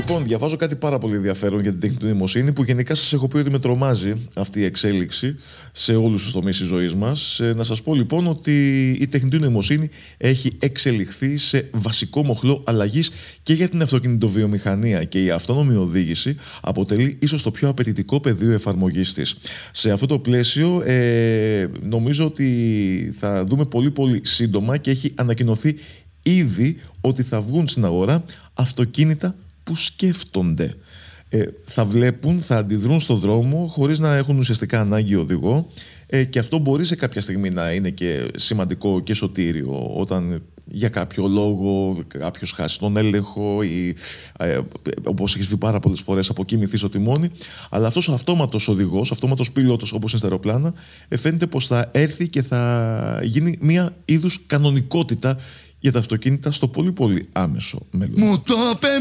Λοιπόν, διαβάζω κάτι πάρα πολύ ενδιαφέρον για την τεχνητή νοημοσύνη, που γενικά σας έχω πει ότι με τρομάζει αυτή η εξέλιξη σε όλους τους τομείς της ζωής μας. Να σας πω λοιπόν ότι η τεχνητή νοημοσύνη έχει εξελιχθεί σε βασικό μοχλό αλλαγής και για την αυτοκινητοβιομηχανία, και η αυτόνομη οδήγηση αποτελεί ίσως το πιο απαιτητικό πεδίο εφαρμογής της. Σε αυτό το πλαίσιο νομίζω ότι θα δούμε πολύ σύντομα, και έχει ανακοινωθεί ήδη ότι θα βγουν στην αγορά αυτοκίνητα που σκέφτονται. Θα βλέπουν, θα αντιδρούν στον δρόμο χωρίς να έχουν ουσιαστικά ανάγκη οδηγό, και αυτό μπορεί σε κάποια στιγμή να είναι και σημαντικό και σωτήριο όταν για κάποιο λόγο κάποιος χάσει τον έλεγχο ή όπως έχεις δει πάρα πολλές φορές αποκοιμηθεί στο τιμόνι. Αλλά αυτός ο αυτόματος οδηγός, αυτόματος πιλότος όπως είναι στα αεροπλάνα, φαίνεται πως θα έρθει και θα γίνει μια είδους κανονικότητα για τα αυτοκίνητα στο πολύ άμεσο μέλλον.